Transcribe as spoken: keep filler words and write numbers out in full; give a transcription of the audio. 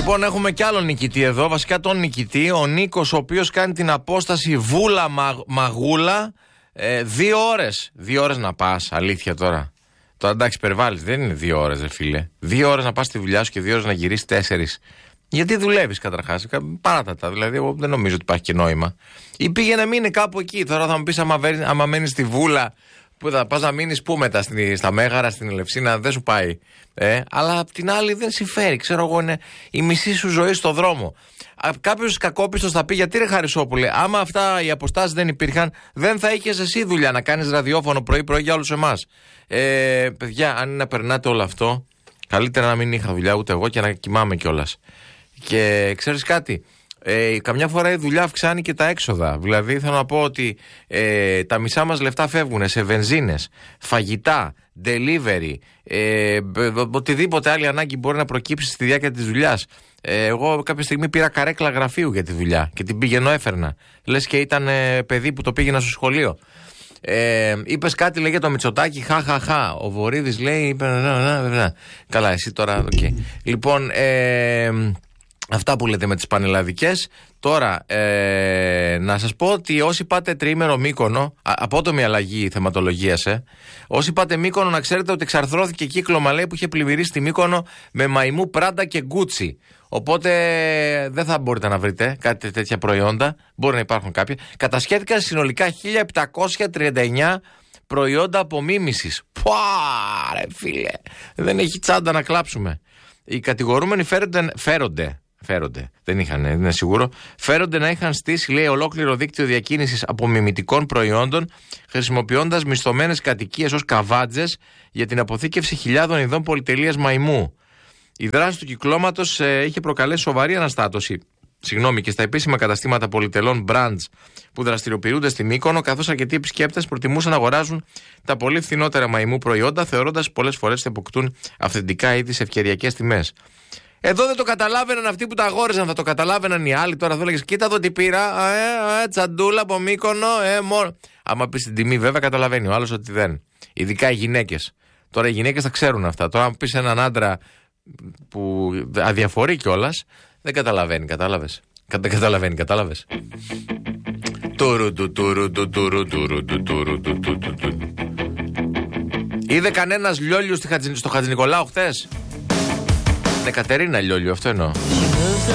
Λοιπόν, έχουμε κι άλλο νικητή εδώ. Βασικά τον νικητή, ο Νίκος, ο οποίος κάνει την απόσταση Βούλα Μαγούλα. Ε, δύο ώρες. Δύο ώρες να πας, αλήθεια τώρα. Τώρα εντάξει, υπερβάλλεις. Δεν είναι δύο ώρες, ρε φίλε. Δύο ώρες να πας στη δουλειά σου και δύο ώρες να γυρίσεις τέσσερις. Γιατί δουλεύεις καταρχάς. Παράτατα. Δηλαδή, εγώ δεν νομίζω ότι υπάρχει και νόημα. Ή πήγαινε μείνει κάπου εκεί. Τώρα θα μου πεις, άμα, άμα μένεις στη Βούλα, που θα πας να μείνεις πού μετά, στη, στα Μέγαρα, στην Ελευσίνα, δεν σου πάει. Ε, αλλά απ' την άλλη δεν συμφέρει. Ξέρω εγώ, είναι η μισή σου ζωή στο δρόμο. Κάποιος κακόπιστος θα πει, γιατί ρε Χαρισόπουλε, άμα αυτά οι αποστάσεις δεν υπήρχαν, δεν θα είχες εσύ δουλειά να κάνεις ραδιόφωνο πρωί-πρωί για όλους εμάς. Ε, παιδιά, αν είναι να περνάτε όλο αυτό, καλύτερα να μην είχα δουλειά ούτε εγώ και να κοιμάμαι κιόλας. Και ξέρεις κάτι, ε, καμιά φορά η δουλειά αυξάνει και τα έξοδα. Δηλαδή θέλω να πω ότι ε, τα μισά μας λεφτά φεύγουν σε βενζίνες, φαγητά, delivery, ε, οτιδήποτε άλλη ανάγκη μπορεί να προκύψει στη διάρκεια της δουλειάς. Ε, εγώ κάποια στιγμή πήρα καρέκλα γραφείου για τη δουλειά και την πήγαινω έφερνα. Λες και ήταν ε, παιδί που το πήγαινα στο σχολείο. Ε, είπες κάτι, λέγε το Μητσοτάκη, χαχαχα. Ο Βορίδης λέει, είπε, να, να, να. Καλά, εσύ τώρα, okay. Λοιπόν, ε, αυτά που λέτε με τις πανελλαδικές. Τώρα, ε, να σας πω ότι όσοι πάτε τριήμερο Μύκονο, α, απότομη αλλαγή θεματολογίας, ε, όσοι πάτε Μύκονο να ξέρετε ότι εξαρθρώθηκε κύκλωμα, λέει, που είχε πλημμυρίσει τη Μύκονο με μαϊμού, Πράντα και Γκούτσι. Οπότε δεν θα μπορείτε να βρείτε κάτι τέτοια προϊόντα. Μπορεί να υπάρχουν κάποια. Κατασχέθηκαν συνολικά χίλια επτακόσια τριάντα εννιά προϊόντα απομίμησης. Πουάρε φίλε, δεν έχει τσάντα να κλάψουμε. Οι κατηγορούμενοι φέρονται, φέρονται, φέρονται, δεν είχαν, δεν είναι σίγουρο, φέρονται να είχαν στήσει, λέει, ολόκληρο δίκτυο διακίνησης απομιμητικών προϊόντων, χρησιμοποιώντας μισθωμένες κατοικίες ως καβάτζες για την αποθήκευση χιλιάδων ειδών πολυτελείας μαϊμού. Η δράση του κυκλώματος ε, είχε προκαλέσει σοβαρή αναστάτωση. Συγγνώμη, και στα επίσημα καταστήματα πολυτελών brands που δραστηριοποιούνται στη Μύκονο, καθώς αρκετοί επισκέπτες προτιμούσαν να αγοράζουν τα πολύ φθηνότερα μαϊμού προϊόντα, θεωρώντας πολλές φορές ότι αποκτούν αυθεντικά είδη σε ευκαιριακές τιμές. Εδώ δεν το καταλάβαιναν αυτοί που τα αγόριζαν, θα το καταλάβαιναν οι άλλοι. Τώρα θα έλεγες, κοίτα εδώ τι πήρα, ε, ε, τσαντούλα από Μύκονο, ε, μόνο. Άμα πεις την τιμή, βέβαια καταλαβαίνει ο άλλος ότι δεν. Ειδικά οι γυναίκες. Τώρα οι γυναίκες τα ξέρουν αυτά. Τώρα, αν πεις έναν άντρα που αδιαφορεί κιόλας, δεν καταλαβαίνει, κατάλαβες. Δεν καταλαβαίνει, κατάλαβες. Είδε κανένας Λιόλιου στο Χατζηνικολάου χθες? Είναι Κατερίνα Λιόλιου, αυτό εννοώ.